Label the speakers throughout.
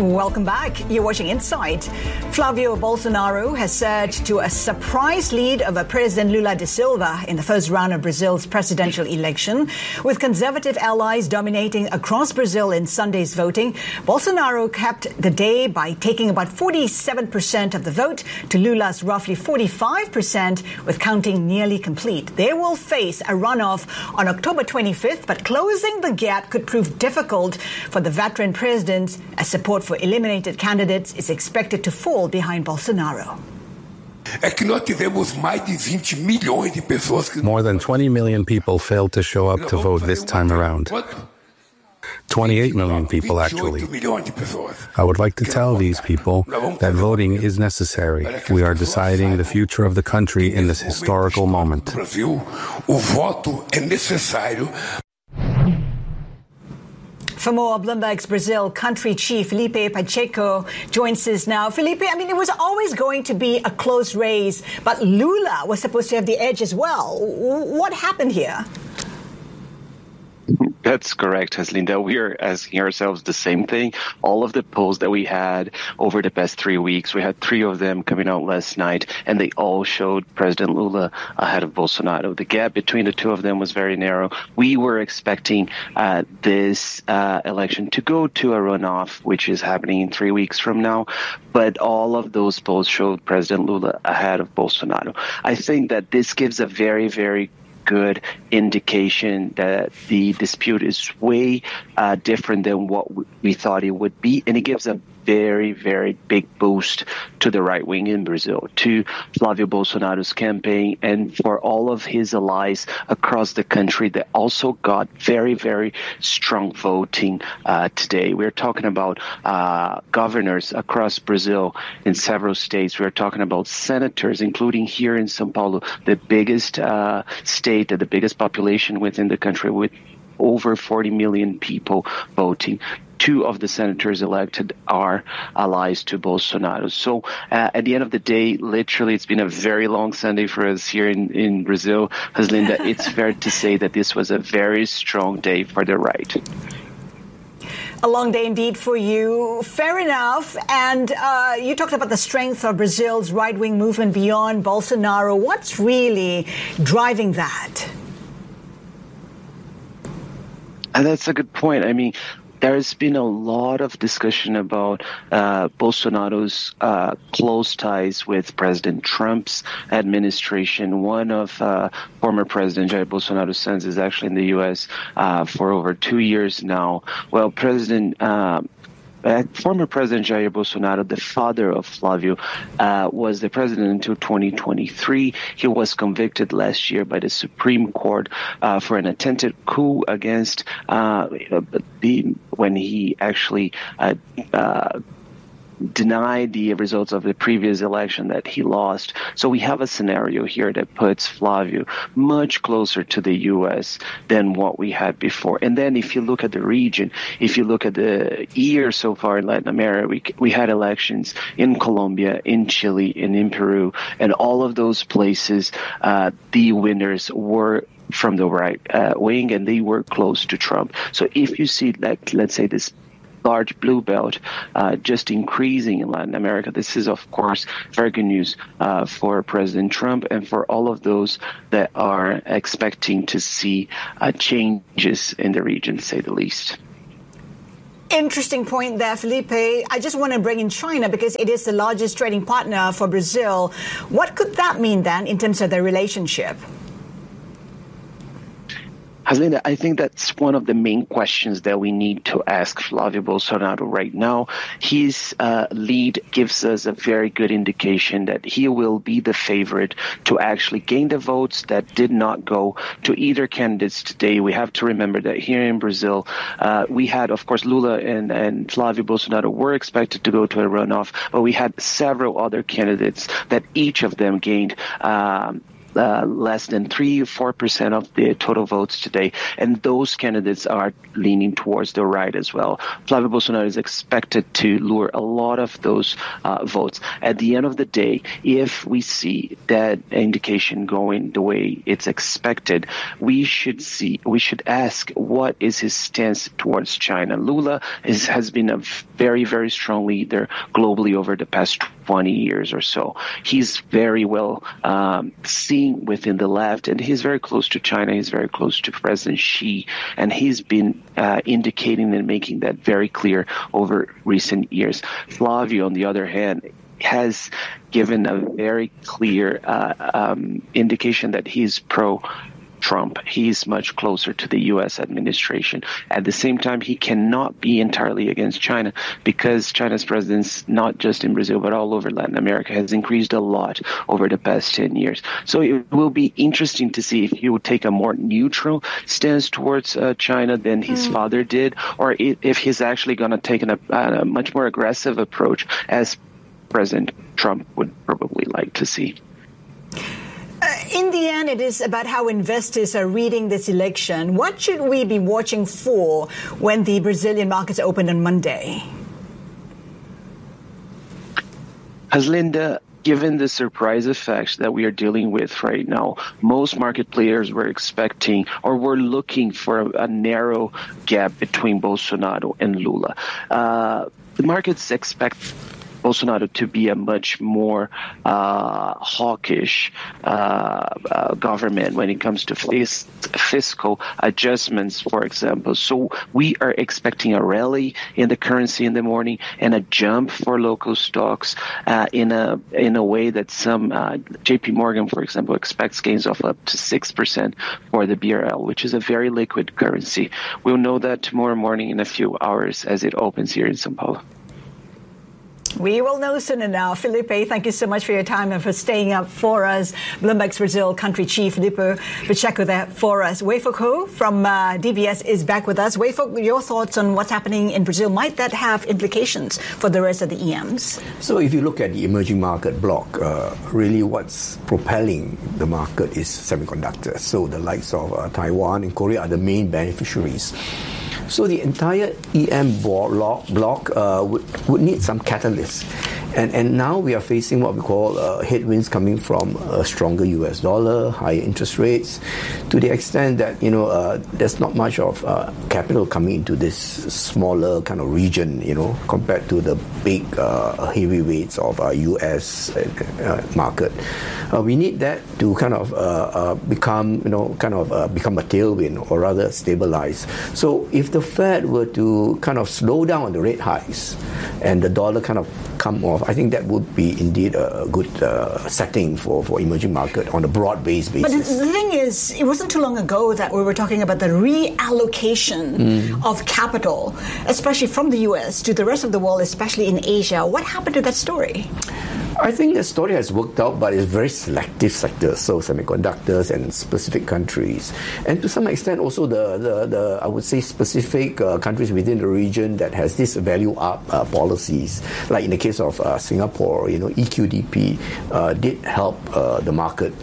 Speaker 1: Welcome back. You're watching Insight. Flavio Bolsonaro has surged to a surprise lead over President Lula da Silva in the first round of Brazil's presidential election. With conservative allies dominating across Brazil in Sunday's voting, Bolsonaro capped the day by taking about 47% of the vote to Lula's roughly 45%, with counting nearly complete. They will face a runoff on October 25th, but closing the gap could prove difficult for the veteran president, as support for eliminated candidates is expected to fall behind Bolsonaro.
Speaker 2: More than 20 million people failed to show up to vote this time around. 28 million people, actually. I would like to tell these people that voting is necessary. We are deciding the future of the country in this historical moment.
Speaker 1: For more, Bloomberg's Brazil country chief Felipe Pacheco joins us now. Felipe, it was always going to be a close race, but Lula was supposed to have the edge as well. What happened here?
Speaker 3: That's correct, Haslinda. We are asking ourselves the same thing. All of the polls that we had over the past 3 weeks, we had 3 of them coming out last night, and they all showed President Lula ahead of Bolsonaro. The gap between the two of them was very narrow. We were expecting this election to go to a runoff, which is happening in 3 weeks from now, but all of those polls showed President Lula ahead of Bolsonaro. I think that this gives a very, very good indication that the dispute is way different than what we thought it would be, and it gives a very, very big boost to the right wing in Brazil, to Flavio Bolsonaro's campaign, and for all of his allies across the country that also got very, very strong voting today. We're talking about governors across Brazil in several states. We're talking about senators, including here in São Paulo, the biggest state, the biggest population within the country, with over 40 million people voting. 2 of the senators elected are allies to Bolsonaro. So at the end of the day, literally, it's been a very long Sunday for us here in Brazil. Haslinda, it's fair to say that this was a very strong day for the right.
Speaker 1: A long day indeed for you. Fair enough. And you talked about the strength of Brazil's right-wing movement beyond Bolsonaro. What's really driving that?
Speaker 3: And that's a good point. There's been a lot of discussion about Bolsonaro's close ties with President Trump's administration. One of former President Jair Bolsonaro's sons is actually in the U.S. For over 2 years now. Well, former President Jair Bolsonaro, the father of Flavio, was the president until 2023. He was convicted last year by the Supreme Court for an attempted coup against when he actually denied the results of the previous election that he lost. So we have a scenario here that puts Flavio much closer to the U.S. than what we had before. And then if you look at the region, if you look at the year so far in Latin America, we had elections in Colombia, in Chile, and in Peru. And all of those places, the winners were from the right wing, and they were close to Trump. So if you see, let's say, this large blue belt just increasing in Latin America, this is, of course, very good news for President Trump and for all of those that are expecting to see changes in the region, to say the least.
Speaker 1: Interesting point there, Felipe. I just want to bring in China because it is the largest trading partner for Brazil. What could that mean then in terms of their relationship?
Speaker 3: Haslinda, I think that's one of the main questions that we need to ask Flavio Bolsonaro right now. His lead gives us a very good indication that he will be the favorite to actually gain the votes that did not go to either candidates today. We have to remember that here in Brazil, we had, of course, Lula and Flavio Bolsonaro were expected to go to a runoff, but we had several other candidates that each of them gained less than 3-4% of the total votes today, and those candidates are leaning towards the right as well. Flávio Bolsonaro is expected to lure a lot of those votes. At the end of the day, if we see that indication going the way it's expected, we should ask what is his stance towards China. Lula has been a very, very strong leader globally over the past 20 years or so. He's very well seen within the left, and he's very close to China. He's very close to President Xi, and he's been indicating and making that very clear over recent years. Flavio, on the other hand, has given a very clear indication that he's pro-Trump. He's much closer to the U.S. administration. At the same time, he cannot be entirely against China because China's presence, not just in Brazil, but all over Latin America, has increased a lot over the past 10 years. So it will be interesting to see if he would take a more neutral stance towards China than his father did, or if he's actually going to take a much more aggressive approach, as President Trump would probably like to see.
Speaker 1: In the end, it is about how investors are reading this election. What should we be watching for when the Brazilian markets open on Monday?
Speaker 3: Haslinda, given the surprise effects that we are dealing with right now, most market players were expecting or were looking for a narrow gap between Bolsonaro and Lula. The markets expect Bolsonaro to be a much more hawkish government when it comes to fiscal adjustments, for example. So we are expecting a rally in the currency in the morning and a jump for local stocks in a way that some JP Morgan, for example, expects gains of up to 6% for the BRL, which is a very liquid currency. We'll know that tomorrow morning in a few hours as it opens here in São Paulo.
Speaker 1: We will know soon enough. Felipe, thank you so much for your time and for staying up for us. Bloomberg's Brazil country chief, Filipe Pacheco, there for us. Wei Fok Ho from DBS is back with us. Wei Fok, your thoughts on what's happening in Brazil? Might that have implications for the rest of the EMs?
Speaker 4: So if you look at the emerging market block, really what's propelling the market is semiconductors. So the likes of Taiwan and Korea are the main beneficiaries. So the entire EM block would need some catalyst. And now we are facing what we call headwinds coming from a stronger US dollar, higher interest rates, to the extent that, there's not much of capital coming into this smaller kind of region, compared to the big heavyweights of US market. We need that to kind of become a tailwind, or rather stabilize. So if the Fed were to kind of slow down on the rate hikes and the dollar kind of come off, I think that would be indeed a good setting for emerging market on a broad-based basis.
Speaker 1: But the thing is, it wasn't too long ago that we were talking about the reallocation of capital, especially from the US to the rest of the world, especially in Asia. What happened to that story?
Speaker 4: I think the story has worked out, but it's very selective sectors, so semiconductors and specific countries. And to some extent also the I would say specific countries within the region that has this value up policies. Like in the case of Singapore, EQDP did help the market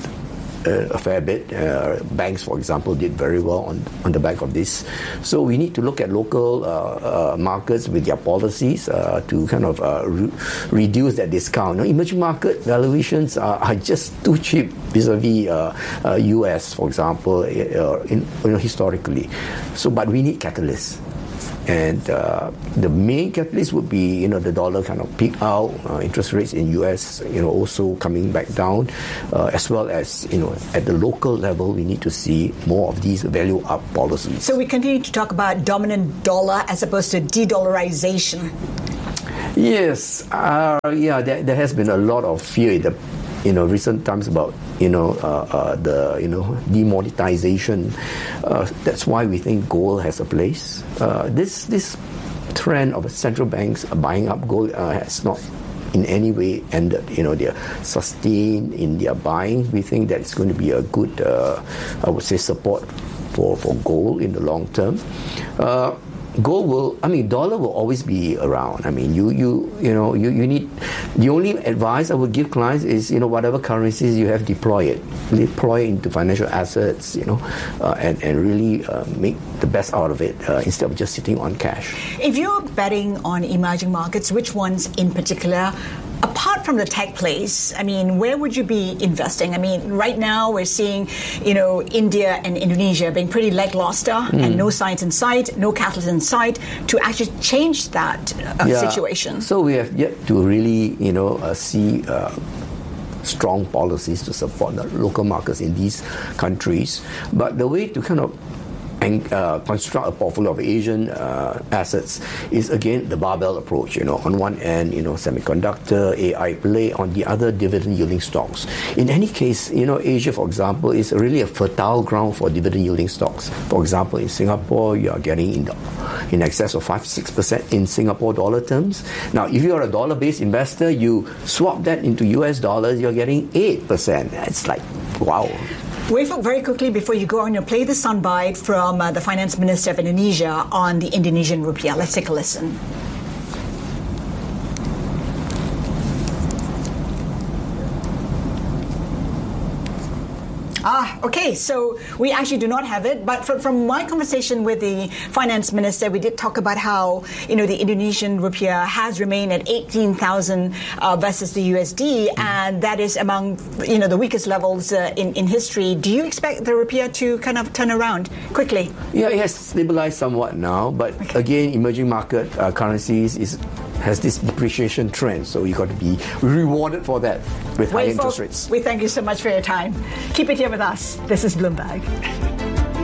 Speaker 4: a fair bit. Banks, for example, did very well on the back of this. So we need to look at local markets with their policies to kind of reduce that discount. Emerging market valuations are just too cheap vis-a-vis US, for example, historically. So, but we need catalysts. And the main catalyst would be, the dollar kind of peak out, interest rates in US, also coming back down, as well as, at the local level, we need to see more of these value up policies.
Speaker 1: So we continue to talk about dominant dollar as opposed to de-dollarization.
Speaker 4: Yes, there has been a lot of fear in the recent times about the demonetization. That's why we think gold has a place. This trend of central banks buying up gold has not in any way ended. They're sustained in their buying. We think that it's going to be a good, I would say, support for gold in the long term. dollar will always be around. I mean, you need, the only advice I would give clients is, whatever currencies you have, deploy it into financial assets, and really make the best out of it instead of just sitting on cash.
Speaker 1: If you're betting on emerging markets, which ones in particular? Apart from the tech plays, I mean, where would you be investing? I mean, right now we're seeing, India and Indonesia being pretty lackluster and no signs in sight, no catalyst in sight to actually change that situation.
Speaker 4: So we have yet to really, see strong policies to support the local markets in these countries. But the way to kind of construct a portfolio of Asian assets is, again, the barbell approach. On one end, semiconductor, AI play; on the other, dividend yielding stocks. In any case, Asia, for example, is really a fertile ground for dividend yielding stocks. For example, in Singapore, you are getting in excess of 5-6% in Singapore dollar terms. Now, if you are a dollar-based investor, you swap that into US dollars, you're getting 8%. It's like, wow.
Speaker 1: Wait very quickly before you go on, play the soundbite from the Finance Minister of Indonesia on the Indonesian rupiah. Let's take a listen. Okay, so we actually do not have it, but from my conversation with the finance minister, we did talk about how, the Indonesian rupiah has remained at 18,000 versus the USD, and that is among, the weakest levels in history. Do you expect the rupiah to kind of turn around quickly?
Speaker 4: Yeah, it has stabilized somewhat now, but again, emerging market currencies has this depreciation trend, so you've got to be rewarded for that with high interest rates.
Speaker 1: We thank you so much for your time. Keep it here with us. This is Bloomberg.